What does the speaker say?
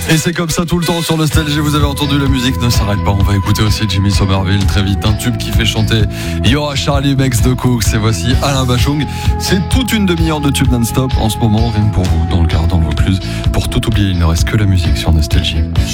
Et c'est comme ça tout le temps sur Nostalgie. Vous avez entendu, la musique ne s'arrête pas. On va écouter aussi Jimmy Somerville très vite, un tube qui fait chanter. Il y aura Charlie Max de Cooks et voici Alain Bachung. C'est toute une demi-heure de tube non-stop en ce moment, rien que pour vous, dans le quart, dans le Vaucluse. Pour tout oublier, il ne reste que la musique sur Nostalgie.